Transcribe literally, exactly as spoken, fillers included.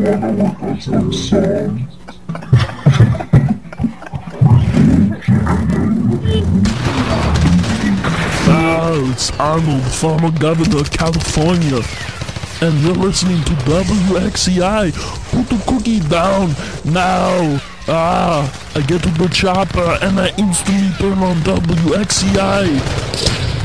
Ah, it's Arnold, former governor of California. And you're listening to W X C I. Put the cookie down now. Ah, I get to the chopper and I instantly turn on W X C I.